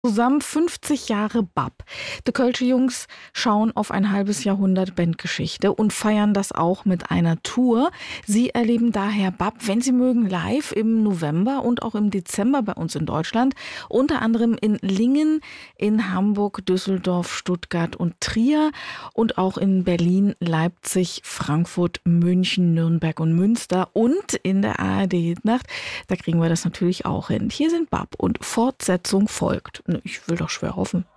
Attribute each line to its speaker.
Speaker 1: Zusammen 50 Jahre BAP. Die Kölsche Jungs schauen auf ein halbes Jahrhundert Bandgeschichte und feiern das auch mit einer Tour. Sie erleben daher BAP, wenn Sie mögen, live im November und auch im Dezember bei uns in Deutschland. Unter anderem in Lingen, in Hamburg, Düsseldorf, Stuttgart und Trier und auch in Berlin, Leipzig, Frankfurt, München, Nürnberg und Münster und in der ARD-Nacht. Da kriegen wir das natürlich auch hin. Hier sind BAP und Fortsetzung folgt. Ich will doch schwer hoffen.